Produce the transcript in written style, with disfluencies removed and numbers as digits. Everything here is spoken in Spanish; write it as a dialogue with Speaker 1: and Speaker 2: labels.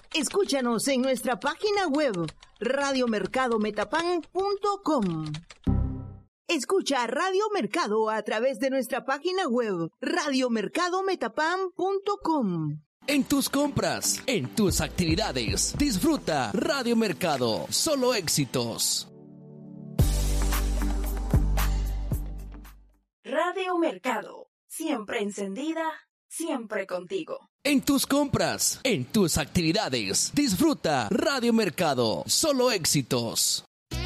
Speaker 1: Escúchanos en nuestra página web radiomercadometapan.com. Escucha Radio Mercado a través de nuestra página web radiomercadometapan.com.
Speaker 2: En tus compras, en tus actividades, disfruta Radio Mercado. Solo éxitos.
Speaker 3: Radio Mercado, siempre encendida, siempre contigo.
Speaker 2: En tus compras, en tus actividades, disfruta Radio Mercado. Solo éxitos.